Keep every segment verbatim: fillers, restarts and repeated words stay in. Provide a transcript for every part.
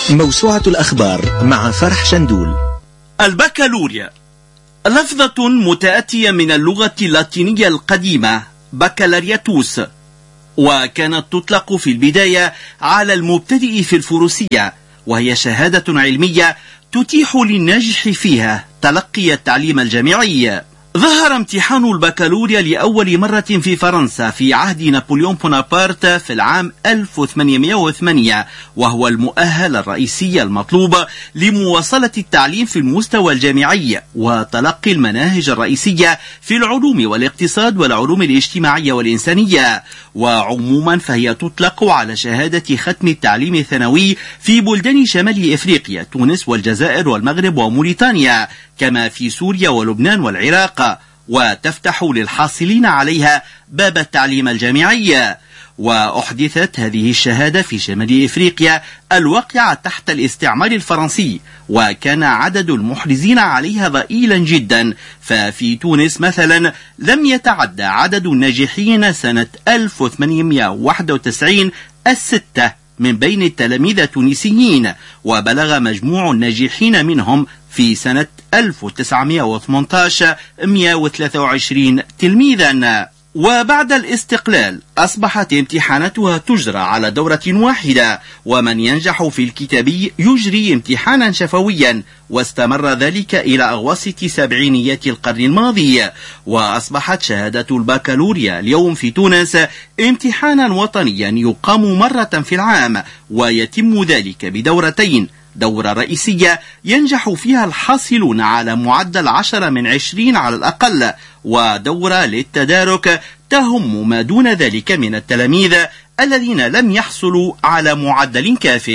موسوعة الأخبار مع فرح شندول. البكالوريا لفظة متأتية من اللغة اللاتينية القديمة بكالارياتوس، وكانت تطلق في البداية على المبتدئ في الفروسية، وهي شهادة علمية تتيح للناجح فيها تلقي التعليم الجامعي. ظهر امتحان البكالوريا لأول مرة في فرنسا في عهد نابليون بونابرت في العام ألف وثمانمائة وثمانية، وهو المؤهل الرئيسي المطلوب لمواصلة التعليم في المستوى الجامعي وتلقي المناهج الرئيسية في العلوم والاقتصاد والعلوم الاجتماعية والإنسانية. وعموما فهي تطلق على شهادة ختم التعليم الثانوي في بلدان شمال إفريقيا، تونس والجزائر والمغرب وموريتانيا، كما في سوريا ولبنان والعراق، وتفتح للحاصلين عليها باب التعليم الجامعي. وأحدثت هذه الشهادة في شمال إفريقيا الواقعة تحت الاستعمار الفرنسي، وكان عدد المحرزين عليها ضئيلا جدا، ففي تونس مثلا لم يتعدى عدد الناجحين سنة ألف وثمانمائة وواحد وتسعين الستة من بين التلاميذ التونسيين، وبلغ مجموع الناجحين منهم في سنة ألف وتسعمائة وثمانية عشر مئة وثلاثة وعشرين تلميذا. وبعد الاستقلال أصبحت امتحاناتها تجرى على دورة واحدة، ومن ينجح في الكتابي يجري امتحانا شفويا، واستمر ذلك إلى أواسط سبعينيات القرن الماضي. وأصبحت شهادة البكالوريا اليوم في تونس امتحانا وطنيا يقام مرة في العام، ويتم ذلك بدورتين: دورة رئيسية ينجح فيها الحاصلون على معدل عشرة من عشرين على الأقل، ودورة للتدارك تهم ما دون ذلك من التلاميذ الذين لم يحصلوا على معدل كاف.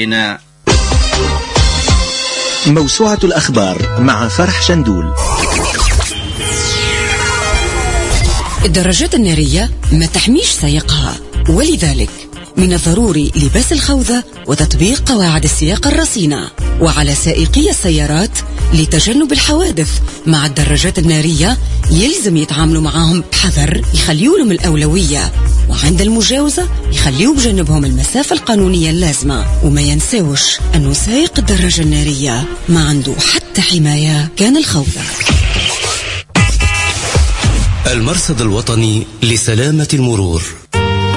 موسوعة الأخبار مع فرح شندول. الدراجات النارية ما تحميش سائقها، ولذلك من الضروري لباس الخوذة وتطبيق قواعد السياقة الرصينة. وعلى سائقي السيارات لتجنب الحوادث مع الدراجات النارية يلزم يتعاملوا معهم بحذر، يخليوا لهم الأولوية، وعند المجاوزة يخليوا بجنبهم المسافة القانونية اللازمة. وما ينسوش أنه سائق الدراجة النارية ما عنده حتى حماية كان الخوذة. المرصد الوطني لسلامة المرور.